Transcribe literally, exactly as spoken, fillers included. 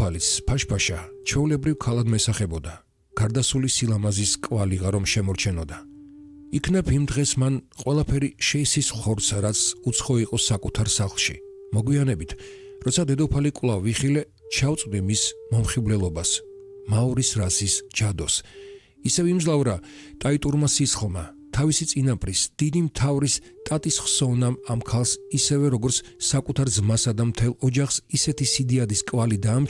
დედოფალის ფაშფაშა ჩვეულებრივ ქალად მესახებოდა, გარდასული სილამაზის კვალიღა რომ შემორჩენოდა. იქნებ იმ დღეს მან ყველაფერი შეისის ხორცს, რაც უცხო იყო საკუთარ სახლში. მოგვიანებით, როცა დედოფალი კვლავ ვიხილე, ჩავწვდი მის მომხიბვლელობას, მაურის რასის ჯადოს. ისევ იმძლავრა ტაიტურმა სისხლმა, თავისი წინაპრის, დიდი მთავრის ტატის ხსოვნამ ამ ქალს ისევე როგორც საკუთარ ძმასა და მთელ ოჯახს ისეთი სიდიადის კვალი დაამჩნია,